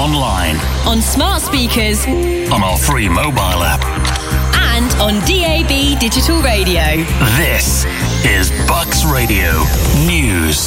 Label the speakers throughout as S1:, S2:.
S1: online,
S2: on smart speakers,
S1: on our free mobile app,
S2: and on DAB digital radio.
S1: This is Bucks Radio News.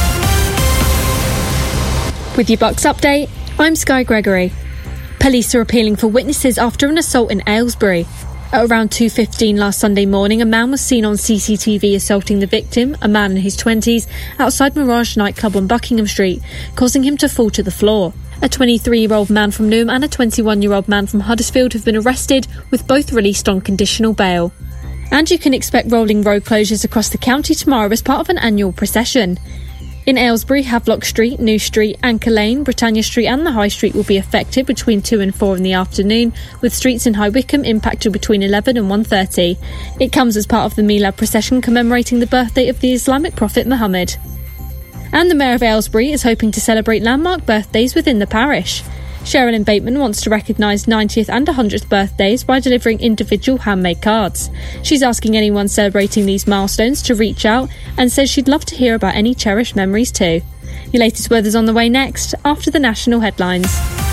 S3: With your Bucks update, I'm Sky Gregory. Police are appealing for witnesses after an assault in Aylesbury. At around 2:15 last Sunday morning, a man was seen on CCTV assaulting the victim, a man in his 20s, outside Mirage nightclub on Buckingham Street, causing him to fall to the floor. A 23-year-old man from Newham and a 21-year-old man from Huddersfield have been arrested, with both released on conditional bail. And you can expect rolling road closures across the county tomorrow as part of an annual procession. In Aylesbury, Havelock Street, New Street, Anchor Lane, Britannia Street and the High Street will be affected between 2 and 4 in the afternoon, with streets in High Wycombe impacted between 11 and 1:30. It comes as part of the Milad procession commemorating the birthday of the Islamic prophet Muhammad. And the Mayor of Aylesbury is hoping to celebrate landmark birthdays within the parish. Sherilyn Bateman wants to recognise 90th and 100th birthdays by delivering individual handmade cards. She's asking anyone celebrating these milestones to reach out and says she'd love to hear about any cherished memories too. Your latest weather's on the way next, after the national headlines.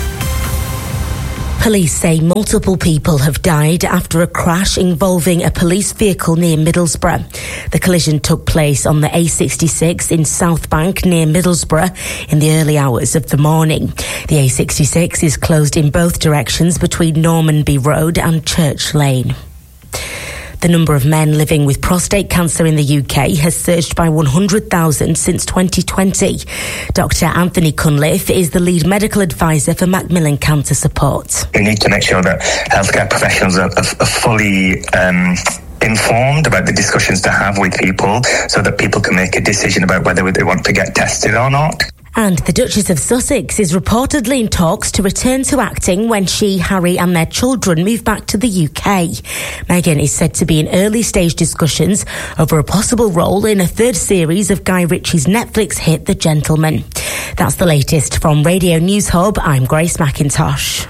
S4: Police say multiple people have died after a crash involving a police vehicle near Middlesbrough. The collision took place on the A66 in South Bank near Middlesbrough in the early hours of the morning. The A66 is closed in both directions between Normanby Road and Church Lane. The number of men living with prostate cancer in the UK has surged by 100,000 since 2020. Dr Anthony Cunliffe is the lead medical advisor for Macmillan Cancer Support.
S5: We need to make sure that healthcare professionals are fully informed about the discussions to have with people so that people can make a decision about whether they want to get tested or not.
S4: And the Duchess of Sussex is reportedly in talks to return to acting when she, Harry and their children move back to the UK. Meghan is said to be in early stage discussions over a possible role in a third series of Guy Ritchie's Netflix hit The Gentleman. That's the latest from Radio News Hub. I'm Grace McIntosh.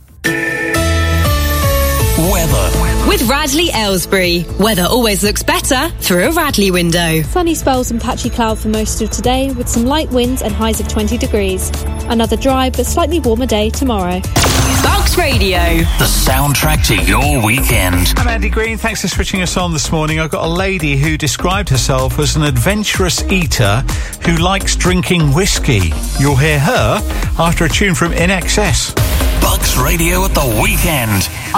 S1: Weather.
S2: With Radley Aylesbury, weather always looks better through a Radley window.
S3: Sunny spells and patchy cloud for most of today, with some light winds and highs of 20 degrees. Another dry but slightly warmer day tomorrow.
S2: Bucks Radio.
S1: The soundtrack to your weekend.
S6: I'm Andy Green. Thanks for switching us on this morning. I've got a lady who described herself as an adventurous eater who likes drinking whiskey. You'll hear her after a tune from INXS.
S1: Bucks Radio at the weekend.